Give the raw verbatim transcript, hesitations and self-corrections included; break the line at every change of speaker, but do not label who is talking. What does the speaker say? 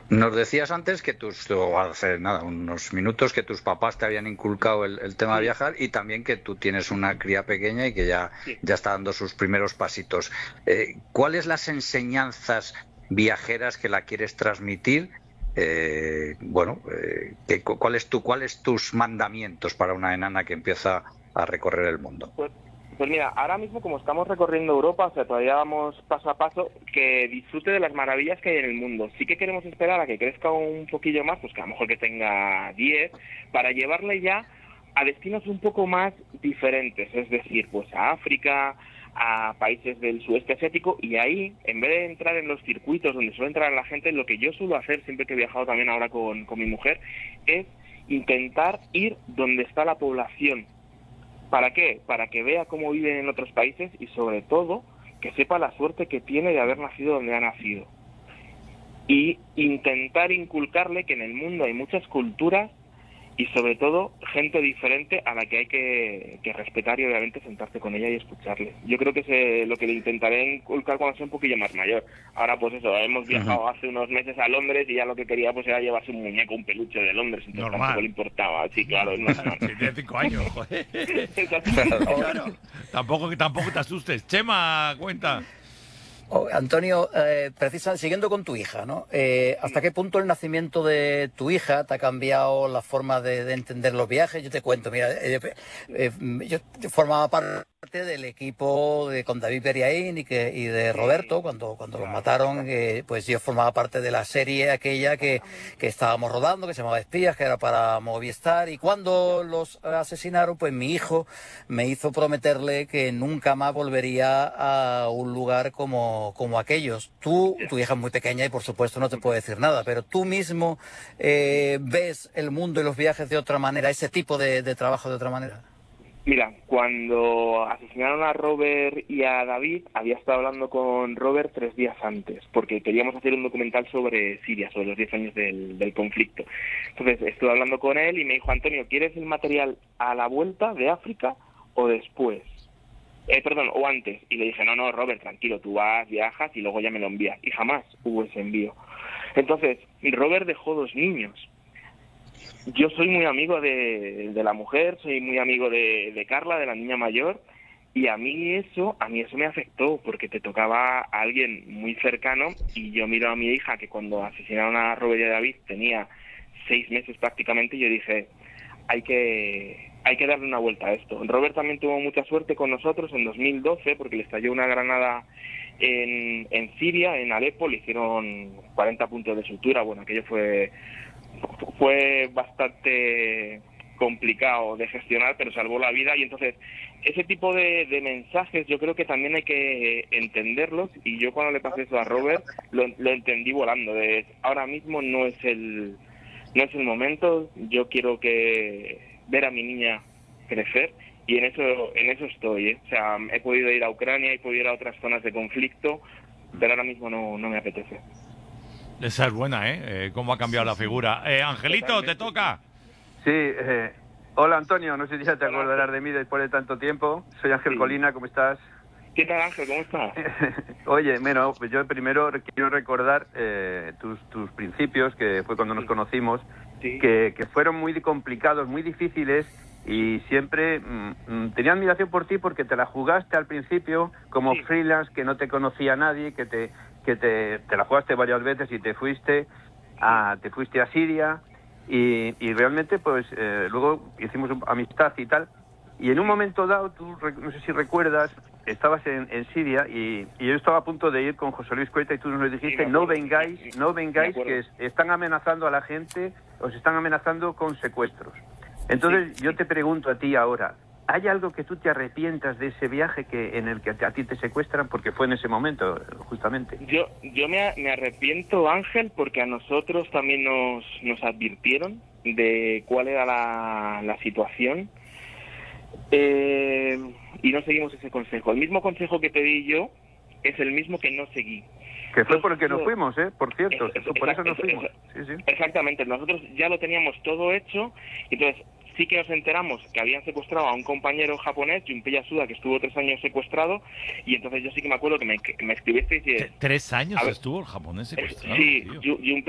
Nos decías antes que tus, o hace nada, unos minutos, que tus papás te habían inculcado el, el tema de viajar y también que tú tienes una cría pequeña y que ya,
Sí.
ya está dando sus primeros pasitos. Eh, ¿Cuáles las enseñanzas viajeras que la quieres transmitir? Eh, bueno, eh, que, ¿cuál es tu, cuáles tus mandamientos para una enana que empieza a recorrer el mundo?
Pues, pues mira, ahora mismo como estamos recorriendo Europa, o sea, todavía vamos paso a paso, que disfrute de las maravillas que hay en el mundo. Sí que queremos esperar a que crezca un poquillo más, pues que a lo mejor que tenga diez, para llevarle ya a destinos un poco más diferentes, es decir, pues a África, a países del sudeste asiático, y ahí, en vez de entrar en los circuitos donde suele entrar la gente, lo que yo suelo hacer, siempre que he viajado también ahora con, con mi mujer, es intentar ir donde está la población. ¿Para qué? Para que vea cómo viven en otros países y, sobre todo, que sepa la suerte que tiene de haber nacido donde ha nacido. Y intentar inculcarle que en el mundo hay muchas culturas y, sobre todo, gente diferente a la que hay que, que respetar y, obviamente, sentarse con ella y escucharle. Yo creo que es eh, lo que le intentaré inculcar cuando sea un poquillo más mayor. Ahora, pues eso, hemos viajado hace unos meses a Londres y ya lo que quería pues era llevarse un muñeco, un peluche de Londres, entonces
Normal.
tampoco le importaba. Sí, claro, es normal.
Tiene cinco años, joder.
Exacto.
Claro. Tampoco, tampoco te asustes. Chema, cuenta.
Oh, Antonio, eh, precisamente siguiendo con tu hija, ¿no? Eh, ¿Hasta qué punto el nacimiento de tu hija te ha cambiado la forma de, de entender los viajes? Yo te cuento, mira, eh, eh, yo, yo formaba parte del equipo de, con David Beriaín y, que, y de Roberto, cuando, cuando los mataron, eh, pues yo formaba parte de la serie aquella que, que estábamos rodando, que se llamaba Espías, que era para Movistar, y cuando los asesinaron, pues mi hijo me hizo prometerle que nunca más volvería a un lugar como, como aquellos. Tú, tu hija es muy pequeña y por supuesto no te puedo decir nada, pero tú mismo eh, ves el mundo y los viajes de otra manera, ese tipo de, de trabajo de otra manera.
Mira, cuando asesinaron a Robert y a David, había estado hablando con Robert tres días antes, porque queríamos hacer un documental sobre Siria, sobre los diez años del, del conflicto. Entonces estuve hablando con él y me dijo: Antonio, ¿quieres el material a la vuelta de África o después? Eh, perdón, o antes. Y le dije: no, no, Robert, tranquilo, tú vas, viajas y luego ya me lo envías. Y jamás hubo ese envío. Entonces, Robert dejó dos niños. Yo soy muy amigo de, de la mujer, soy muy amigo de, de Carla, de la niña mayor, y a mí eso, a mí eso me afectó, porque te tocaba a alguien muy cercano, y yo miro a mi hija, que cuando asesinaron a Robert y a David tenía seis meses prácticamente, y yo dije, hay que, hay que darle una vuelta a esto. Robert también tuvo mucha suerte con nosotros en dos mil doce, porque le estalló una granada en, en Siria, en Alepo, le hicieron cuarenta puntos de sutura, bueno, aquello fue... fue bastante complicado de gestionar, pero salvó la vida. Y entonces ese tipo de, de mensajes yo creo que también hay que entenderlos, y yo cuando le pasé eso a Robert lo, lo entendí volando. De ahora mismo no es el no es el momento, yo quiero que ver a mi niña crecer, y en eso en eso estoy, ¿eh? O sea, he podido ir a Ucrania, he podido ir a otras zonas de conflicto, pero ahora mismo no, no me apetece.
Esa es buena, ¿eh? eh ¿Cómo ha cambiado la figura? Eh, Angelito,
Totalmente.
te toca.
Sí, eh, hola Antonio, no sé si ya te
Hola.
acordarás de mí después de tanto tiempo. Soy Ángel
Sí.
Colina, ¿cómo estás?
¿Qué tal, Ángel? ¿Cómo estás?
Oye, bueno, pues yo primero quiero recordar eh, tus, tus principios, que fue cuando nos
Sí.
conocimos,
Sí.
que, que fueron muy complicados, muy difíciles, y siempre mm, tenía admiración por ti porque te la jugaste al principio como
Sí.
freelance, que no te conocía nadie, que te que te, te la jugaste varias veces y te fuiste a, te fuiste a Siria, y, y realmente pues eh, luego hicimos amistad y tal, y en un momento dado, tú no sé si recuerdas, estabas en, en Siria y, y yo estaba a punto de ir con José Luis Cueta y tú nos dijiste:
Sí,
no
acuerdo,
vengáis,
sí,
no
me
vengáis,
acuerdo.
que es- están amenazando a la gente, os están amenazando con secuestros. Entonces
Sí,
yo
sí.
te pregunto a ti ahora, ¿hay algo que tú te arrepientas de ese viaje que en el que a ti te secuestran? Porque fue en ese momento, justamente.
Yo yo me, me arrepiento, Ángel, porque a nosotros también nos, nos advirtieron de cuál era la, la situación, eh, y no seguimos ese consejo. El mismo consejo que te di yo es el mismo que no seguí.
Que fue por el que
Nosotros-
nos fuimos, ¿eh? Por cierto,
Es-
que
es-
fue por eso
exacto,
nos fuimos.
es-
Sí, sí.
Exactamente, nosotros ya lo teníamos todo hecho, y entonces sí que nos enteramos que habían secuestrado a un compañero japonés, Junpei Yasuda, que estuvo tres años secuestrado, y entonces yo sí que me acuerdo que me, que me escribisteis y...
Tres años
A ver,
estuvo el japonés secuestrado,
sí,
tío.
Yu- Junpei